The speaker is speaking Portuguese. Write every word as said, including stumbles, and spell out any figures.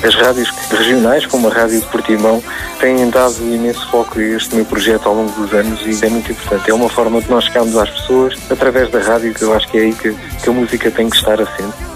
As rádios regionais, como a Rádio de Portimão, têm dado imenso foco a este meu projeto ao longo dos anos e é muito importante. É uma forma de nós chegarmos às pessoas através da rádio, que eu acho que é aí que, que a música tem que estar assente.